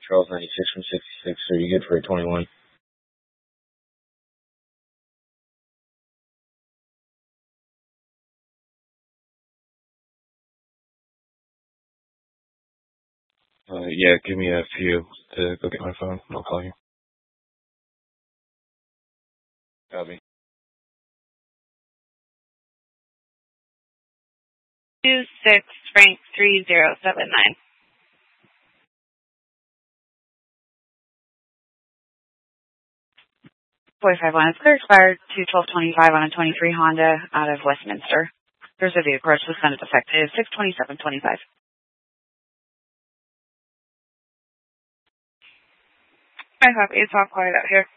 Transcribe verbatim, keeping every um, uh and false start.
Charles ninety-six from sixty-six, so you're good for a twenty-one. Uh, yeah, give me a few to go get my phone, and I'll call you. Copy. Two six Frank three zero seven nine. forty-five one is clear, expired two twelve twenty-five on a twenty-three Honda out of Westminster. There's a vehicle approach with Senate effective six twenty-seven twenty-five. I have it's all quiet out here.